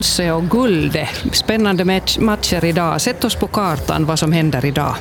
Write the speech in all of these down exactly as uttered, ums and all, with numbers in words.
Se och guldet. Spännande matcher idag. Sätt oss på kartan vad som händer idag.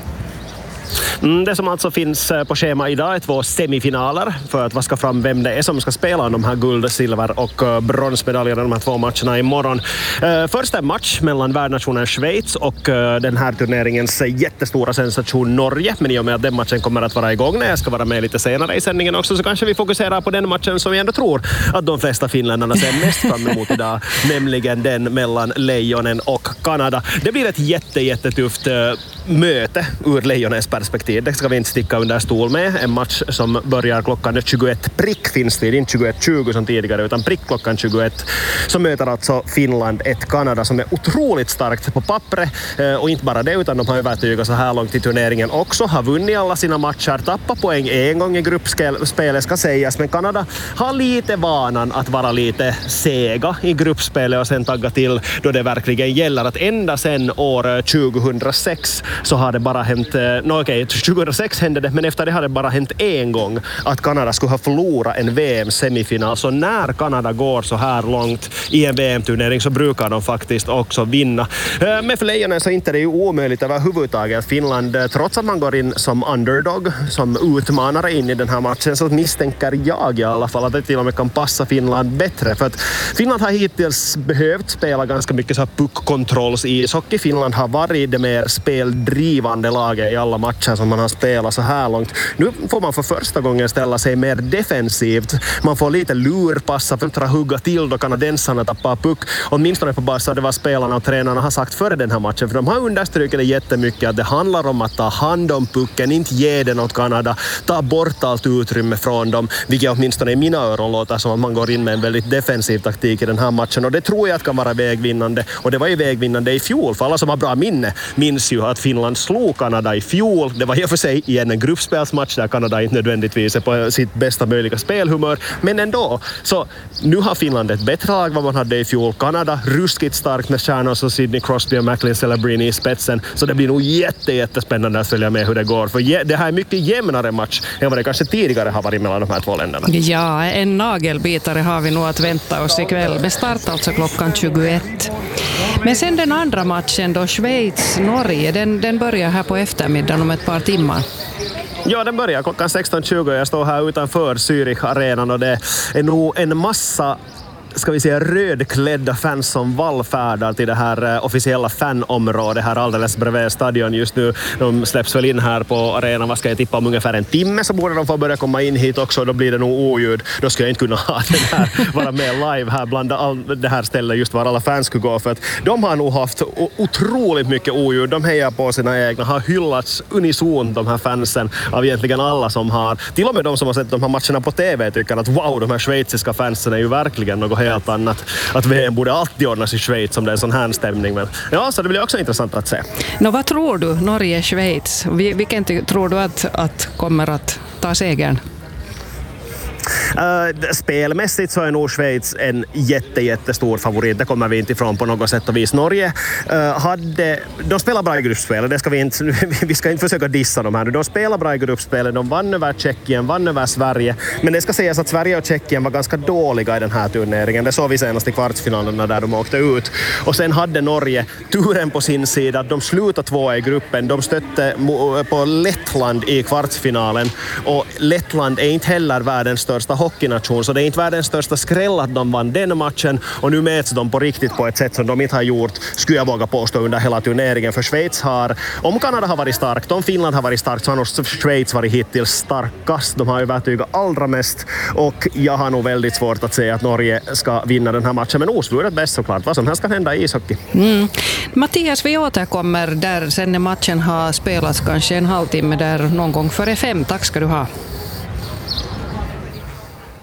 Mm, det som alltså finns på schema idag är två semifinaler för att vaska fram vem det är som ska spela de här guld-, silver- och bronsmedaljerna de här två matcherna imorgon. Uh, först en match mellan värdnationen Schweiz och uh, den här turneringens jättestora sensation Norge, men i och med att den matchen kommer att vara igång när jag ska vara med lite senare i sändningen också, så kanske vi fokuserar på den matchen som vi ändå tror att de flesta finländarna ser mest fram emot idag, nämligen den mellan Lejonen och Kanada. Det blir ett jätte, jättetufft uh, möte ur Lejonens perspektiv. Det ska vi inte sticka under stol med. En match som börjar klockan tjugoett prick finstid, inte tjugoett tjugo som tidigare, utan prick klockan tjugoett. Så möter alltså Finland ett Kanada som är otroligt starkt på pappret. Och inte bara det, utan de har övertygat så här långt i turneringen också. Har vunnit alla sina matcher, tappat poäng en gång i gruppspelet ska sägas. Men Kanada har lite vanan att vara lite sega i gruppspelet och sen tagga till då det verkligen gäller. Att ända sedan år tjugohundrasex så har det bara hänt, no, okej, tjugohundrasex hände det, men efter det har det bara hänt en gång att Kanada skulle ha förlorat en V M-semifinal. Så när Kanada går så här långt i en V M-turnering så brukar de faktiskt också vinna. Men för Lejonen så inte det är ju omöjligt överhuvudtaget. Finland, trots att man går in som underdog, som utmanare in i den här matchen, så misstänker jag i alla fall att det till och med kan passa Finland bättre. För att Finland har hittills behövt spela ganska mycket så här puckkontrolls i ishockey. Finland har varit det mer speldrivande laget i alla matcher som man har spelat så här långt. Nu får man för första gången ställa sig mer defensivt. Man får lite lurpassa för att hugga till då kanadensarna tappar puck. Åtminstone på bas så det var spelarna och tränarna har sagt före den här matchen. För de har understrukit det jättemycket att det handlar om att ta hand om pucken, inte ge den åt Kanada, ta bort allt utrymme från dem. Vilket åtminstone i mina öron låter som att man går in med en väldigt defensiv taktik i den här matchen. Och det tror jag att kan vara vägvinnande. Och det var ju vägvinnande i fjol. För alla som har bra minne minns ju att Finland slog Kanada i fjol. Det var i och för sig i en gruppspelsmatch där Kanada inte nödvändigtvis är på sitt bästa möjliga spelhumör. Men ändå, så nu har Finland ett bättre lag vad man hade i fjol. Kanada ruskigt starkt med stjärnor som Sidney Crosby och Macklin Celebrini i spetsen. Så det blir nog jätte, jättespännande att följa med hur det går. För det här är mycket jämnare match än vad det kanske tidigare har varit mellan de här två länderna. Ja, en nagelbitare har vi nog att vänta oss ikväll. Med start alltså klockan tjugoett. Men sen den andra matchen då, Schweiz-Norge, den, den börjar här på eftermiddagen om ett par timmar. Ja, den börjar klockan sexton tjugo. Jag står här utanför Zürich-arenan och det är nog en massa, ska vi säga, rödklädda fans som vallfärdar till det här officiella fanområdet här alldeles bredvid stadion just nu. De släpps väl in här på arenan, vad ska jag tippa, om ungefär en timme så borde de få börja komma in hit också. Då blir det nog oljud. Då ska jag inte kunna ha den här, vara med live här bland all, det här stället just var alla fans skulle gå, för att de har nog haft otroligt mycket oljud. De hejar på sina egna, har hyllats unison de här fansen av egentligen alla som har, till och med de som har sett de här matcherna på T V tycker att wow, de här schweiziska fansen är ju verkligen något helt annat. Att V M borde alltid ordnas i Schweiz om det är en sån här stämning. Men ja, så det blir också intressant att se. Nå, vad tror du, Norge-Schweiz? Vilken tror du att, att kommer att ta segern? Uh, spelmässigt så är nog Schweiz en jätte, jättestor favorit. Det kommer vi inte ifrån på något sätt och vis. Norge uh, hade, de spelar bra i gruppspelet. Det ska vi inte, vi ska inte försöka dissa dem här. De spelar bra i gruppspelet. De vann över Tjeckien, vann över Sverige. Men det ska sägas att Sverige och Tjeckien var ganska dåliga i den här turneringen. Det såg vi senast i kvartsfinalerna där de åkte ut. Och sen hade Norge turen på sin sida. De slutade två i gruppen. De stötte på Lettland i kvartsfinalen. Och Lettland är inte heller världens största hockeynation, så det är inte världens största skräll att de vann den matchen, och nu mäts de på riktigt på ett sätt som de inte har gjort, skulle jag våga påstå, under hela turneringen. För Schweiz har, om Kanada har varit starkt, om Finland har varit starkt, så har nog Schweiz varit hittills starkast. De har ju övertygat allra mest, och jag har nog väldigt svårt att säga att Norge ska vinna den här matchen, men osvuret bäst såklart. Vad som helst kan hända i ishockey. Mm. Mattias, vi återkommer där sen när matchen har spelats kanske en halvtimme där någon gång före fem. Tack ska du ha.